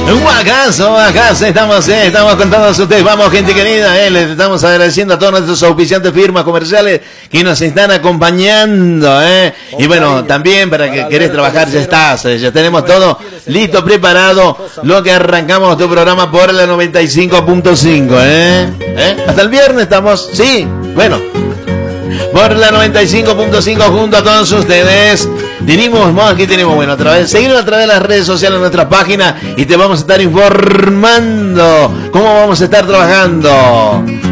Acá estamos contando a ustedes. Vamos, gente querida, les estamos agradeciendo a todos nuestros auspiciantes, firmas comerciales que nos están acompañando, Y bueno, también para que querés trabajar, ya estás, ya tenemos todo listo, preparado, lo que arrancamos tu programa por la 95.5, Hasta el viernes estamos, sí, bueno, por la 95.5 junto a todos ustedes. Aquí tenemos, bueno, seguirnos a través de las redes sociales en nuestra página y te vamos a estar informando cómo vamos a estar trabajando.